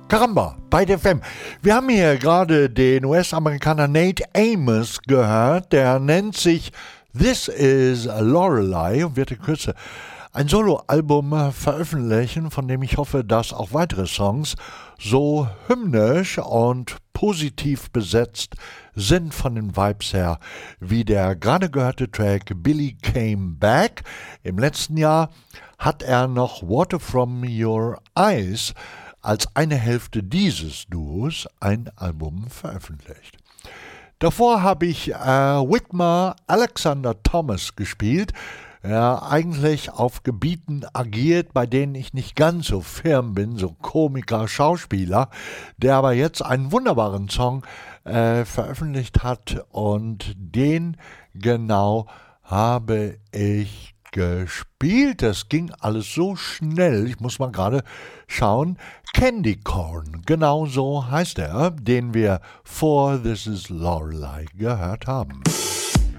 Caramba, bei der FM. Wir haben hier gerade den US-Amerikaner Nate Amos gehört. Der nennt sich This is Lorelei und wird in Kürze ein Soloalbum veröffentlichen, von dem ich hoffe, dass auch weitere Songs so hymnisch und positiv besetzt sind von den Vibes her, wie der gerade gehörte Track Billy Came Back. Im letzten Jahr hat er noch Water From Your Eyes als eine Hälfte dieses Duos ein Album veröffentlicht. Davor habe ich Whitmer Alexander Thomas gespielt, der eigentlich auf Gebieten agiert, bei denen ich nicht ganz so firm bin, so Komiker, Schauspieler, der aber jetzt einen wunderbaren Song veröffentlicht hat und den genau habe ich gespielt. Das ging alles so schnell, ich muss mal gerade schauen. Candy Corn, genau so heißt er, den wir vor This is Lorelei gehört haben.